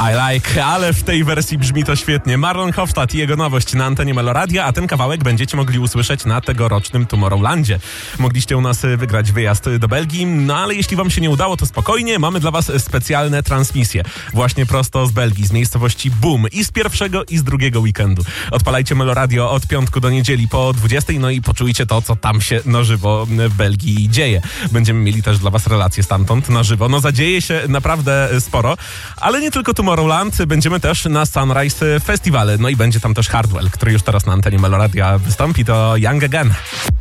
I like, ale w tej wersji brzmi to świetnie. Marlon Hofstadt i jego nowość na antenie Meloradia, a ten kawałek będziecie mogli usłyszeć na tegorocznym Tomorrowlandzie. Mogliście u nas wygrać wyjazd do Belgii, no ale jeśli wam się nie udało, to spokojnie, mamy dla was specjalne transmisje. Właśnie prosto z Belgii, z miejscowości Boom. I z pierwszego, i z drugiego weekendu. Odpalajcie Meloradio od piątku do niedzieli po 20, no i poczujcie to, co tam się na żywo w Belgii dzieje. Będziemy mieli też dla was relacje stamtąd na żywo. No zadzieje się naprawdę sporo, ale nie tylko Tomorrowland, będziemy też na Sunrise Festival. No i będzie tam też Hardwell, który już teraz na antenie Meloradia wystąpi, to Young Again.